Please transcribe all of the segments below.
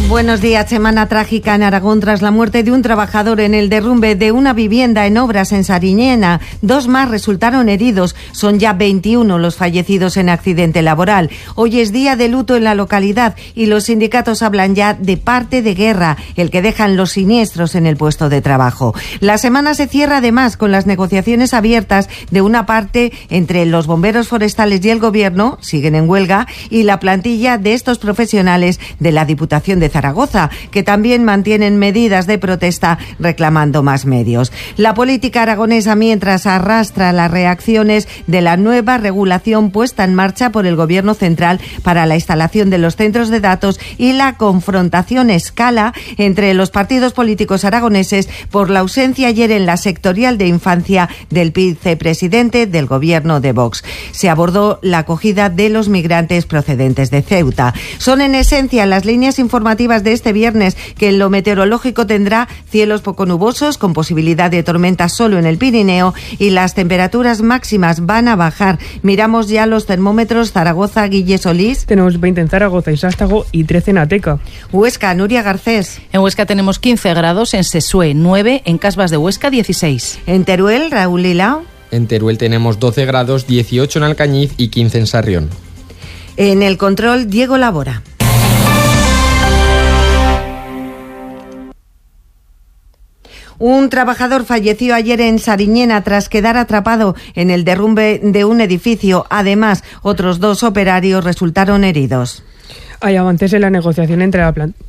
Buenos días. Semana trágica en Aragón tras la muerte de un trabajador en el derrumbe de una vivienda en obras en Sariñena. 2 más resultaron heridos. Son ya 21 los fallecidos en accidente laboral. Hoy es día de luto en la localidad y los sindicatos hablan ya de parte de guerra, el que dejan los siniestros en el puesto de trabajo. La semana se cierra además con las negociaciones abiertas de una parte entre los bomberos forestales y el gobierno, siguen en huelga, y la plantilla de estos profesionales de la Diputación de Zaragoza, que también mantienen medidas de protesta reclamando más medios. La política aragonesa, mientras, arrastra las reacciones de la nueva regulación puesta en marcha por el Gobierno central para la instalación de los centros de datos y la confrontación escala entre los partidos políticos aragoneses por la ausencia ayer en la sectorial de infancia del vicepresidente del Gobierno de Vox. Se abordó la acogida de los migrantes procedentes de Ceuta. Son en esencia las líneas informativas de este viernes, que en lo meteorológico tendrá cielos poco nubosos con posibilidad de tormentas solo en el Pirineo y las temperaturas máximas van a bajar. Miramos ya los termómetros. Zaragoza, Guille Solís. Tenemos 20 en Zaragoza y Sástago y 13 en Ateca. Huesca, Nuria Garcés. En Huesca tenemos 15 grados, en Sesue 9, en Casbas de Huesca 16. En Teruel, Raúl Lilao. En Teruel tenemos 12 grados, 18 en Alcañiz y 15 en Sarrión. En el control, Diego Labora. Un trabajador falleció ayer en Sariñena tras quedar atrapado en el derrumbe de un edificio. Además, otros 2 operarios resultaron heridos. Hay avances en la negociación entre la planta.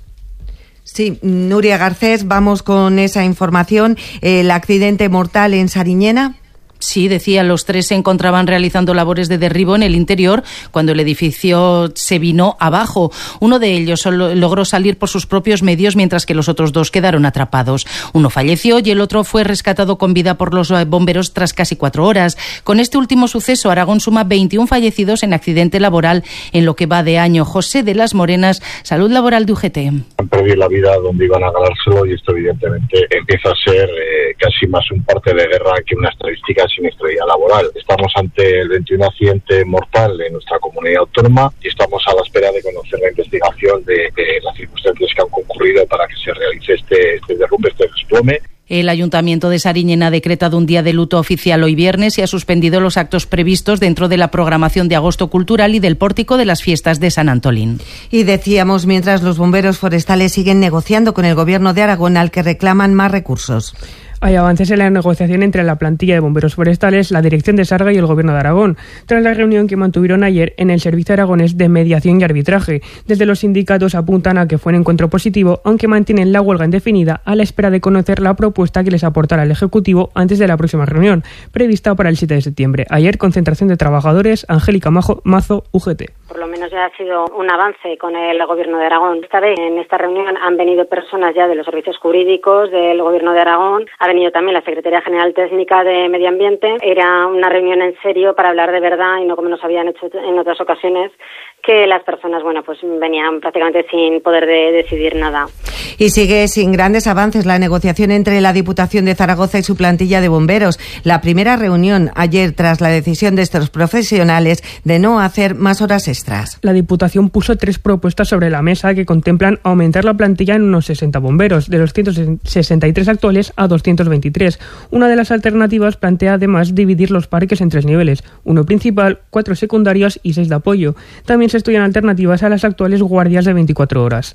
Sí, Nuria Garcés, vamos con esa información. El accidente mortal en Sariñena. Sí, decía, los 3 se encontraban realizando labores de derribo en el interior cuando el edificio se vino abajo. Uno de ellos logró salir por sus propios medios, mientras que los otros 2 quedaron atrapados. Uno falleció y el otro fue rescatado con vida por los bomberos tras casi 4 horas. Con este último suceso, Aragón suma 21 fallecidos en accidente laboral en lo que va de año. José de las Morenas, Salud Laboral de UGT. Han perdido la vida donde iban a ganárselo y esto evidentemente empieza a ser casi más un parte de guerra que una estadística siniestralidad laboral. Estamos ante el 21 accidente mortal en nuestra comunidad autónoma y estamos a la espera de conocer la investigación de las circunstancias que han concurrido para que se realice este derrumbe, este desplome. El Ayuntamiento de Sariñena ha decretado un día de luto oficial hoy viernes y ha suspendido los actos previstos dentro de la programación de Agosto Cultural y del Pórtico de las Fiestas de San Antolín. Y decíamos, mientras los bomberos forestales siguen negociando con el Gobierno de Aragón, al que reclaman más recursos. Hay avances en la negociación entre la plantilla de bomberos forestales, la Dirección de Sarga y el Gobierno de Aragón, tras la reunión que mantuvieron ayer en el Servicio Aragonés de Mediación y Arbitraje. Desde los sindicatos apuntan a que fue un encuentro positivo, aunque mantienen la huelga indefinida a la espera de conocer la propuesta que les aportará el Ejecutivo antes de la próxima reunión, prevista para el 7 de septiembre. Ayer, concentración de trabajadores. Angélica Mazo, UGT. Por lo menos ya ha sido un avance con el Gobierno de Aragón. Esta vez, en esta reunión, han venido personas ya de los servicios jurídicos del Gobierno de Aragón. Ha venido también la Secretaría General Técnica de Medio Ambiente. Era una reunión en serio para hablar de verdad y no como nos habían hecho en otras ocasiones, que las personas, pues venían prácticamente sin poder decidir nada. Y sigue sin grandes avances la negociación entre la Diputación de Zaragoza y su plantilla de bomberos. La primera reunión ayer tras la decisión de estos profesionales de no hacer más horas extras. La Diputación puso 3 propuestas sobre la mesa que contemplan aumentar la plantilla en unos 60 bomberos, de los 163 actuales a 223. Una de las alternativas plantea además dividir los parques en 3 niveles, 1 principal, 4 secundarios y 6 de apoyo. También se estudian alternativas a las actuales guardias de 24 horas.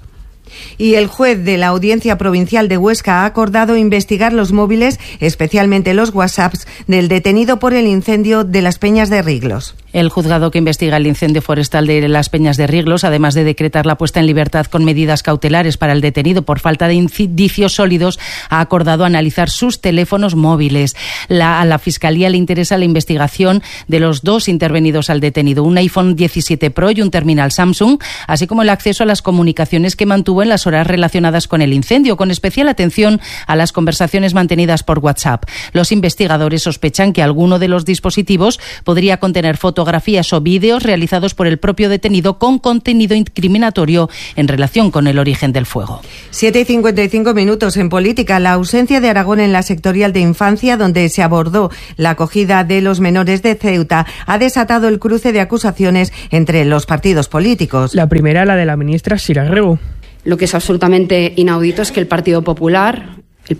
Y el juez de la Audiencia Provincial de Huesca ha acordado investigar los móviles, especialmente los WhatsApps, del detenido por el incendio de las Peñas de Riglos. El juzgado que investiga el incendio forestal de las Peñas de Riglos, además de decretar la puesta en libertad con medidas cautelares para el detenido por falta de indicios sólidos, ha acordado analizar sus teléfonos móviles. A la Fiscalía le interesa la investigación de los 2 intervenidos al detenido, un iPhone 17 Pro y un terminal Samsung, así como el acceso a las comunicaciones que mantuvo en las horas relacionadas con el incendio, con especial atención a las conversaciones mantenidas por WhatsApp. Los investigadores sospechan que alguno de los dispositivos podría contener fotografías o vídeos realizados por el propio detenido con contenido incriminatorio en relación con el origen del fuego. 7:55 en política. La ausencia de Aragón en la sectorial de infancia, donde se abordó la acogida de los menores de Ceuta, ha desatado el cruce de acusaciones entre los partidos políticos. La primera, la de la ministra Sira Rego. Lo que es absolutamente inaudito es que el Partido Popular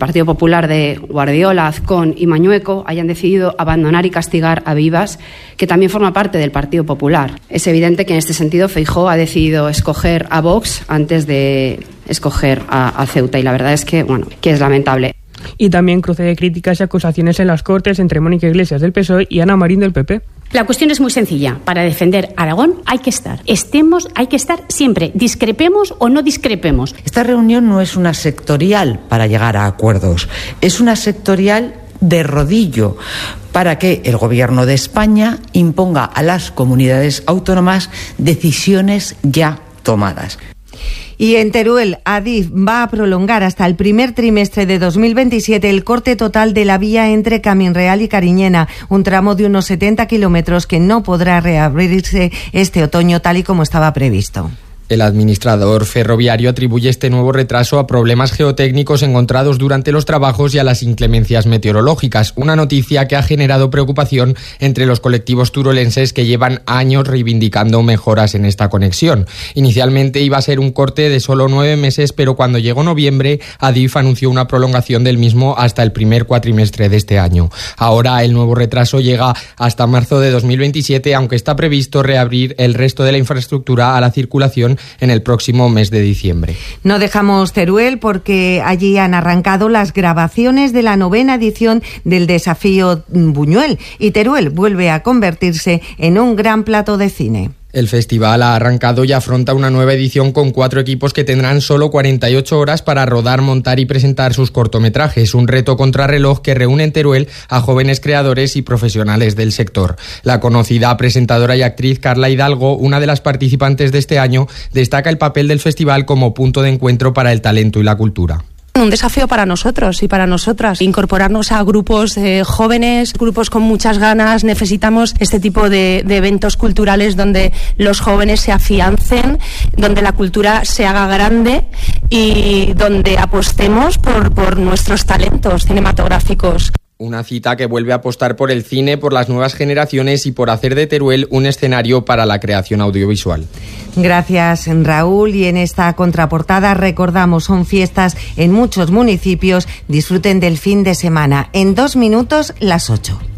de Guardiola, Azcón y Mañueco hayan decidido abandonar y castigar a Vivas, que también forma parte del Partido Popular. Es evidente que en este sentido Feijóo ha decidido escoger a Vox antes de escoger a Ceuta, y la verdad es que es lamentable. Y también cruce de críticas y acusaciones en las Cortes entre Mónica Iglesias del PSOE y Ana Marín del PP. La cuestión es muy sencilla. Para defender Aragón hay que estar. Hay que estar siempre. Discrepemos o no discrepemos. Esta reunión no es una sectorial para llegar a acuerdos. Es una sectorial de rodillo para que el Gobierno de España imponga a las comunidades autónomas decisiones ya tomadas. Y en Teruel, Adif va a prolongar hasta el primer trimestre de 2027 el corte total de la vía entre Caminreal y Cariñena, un tramo de unos 70 kilómetros que no podrá reabrirse este otoño tal y como estaba previsto. El administrador ferroviario atribuye este nuevo retraso a problemas geotécnicos encontrados durante los trabajos y a las inclemencias meteorológicas, una noticia que ha generado preocupación entre los colectivos turolenses que llevan años reivindicando mejoras en esta conexión. Inicialmente iba a ser un corte de solo 9 meses, pero cuando llegó noviembre, Adif anunció una prolongación del mismo hasta el primer cuatrimestre de este año. Ahora el nuevo retraso llega hasta marzo de 2027, aunque está previsto reabrir el resto de la infraestructura a la circulación en el próximo mes de diciembre. No dejamos Teruel porque allí han arrancado las grabaciones de la 9ª edición del Desafío Buñuel y Teruel vuelve a convertirse en un gran plato de cine. El festival ha arrancado y afronta una nueva edición con 4 equipos que tendrán solo 48 horas para rodar, montar y presentar sus cortometrajes. Un reto contrarreloj que reúne en Teruel a jóvenes creadores y profesionales del sector. La conocida presentadora y actriz Carla Hidalgo, una de las participantes de este año, destaca el papel del festival como punto de encuentro para el talento y la cultura. Un desafío para nosotros y para nosotras, incorporarnos a grupos jóvenes, grupos con muchas ganas. Necesitamos este tipo de eventos culturales donde los jóvenes se afiancen, donde la cultura se haga grande y donde apostemos por nuestros talentos cinematográficos. Una cita que vuelve a apostar por el cine, por las nuevas generaciones y por hacer de Teruel un escenario para la creación audiovisual. Gracias, Raúl. Y en esta contraportada recordamos, son fiestas en muchos municipios. Disfruten del fin de semana. En 2 minutos, las 8.